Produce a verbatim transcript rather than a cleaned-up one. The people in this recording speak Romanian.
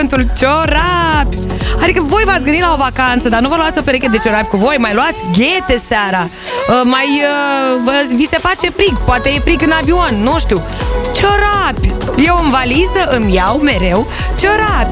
cuvântul ciorapi. Adică voi v-ați gândit la o vacanță, dar nu vă luați o pereche de ciorapi cu voi, mai luați ghete seara. uh, Mai uh, vă, vi se face frig, poate e frig în avion, nu știu. Ciorapi. Eu în valiză îmi iau mereu ciorapi.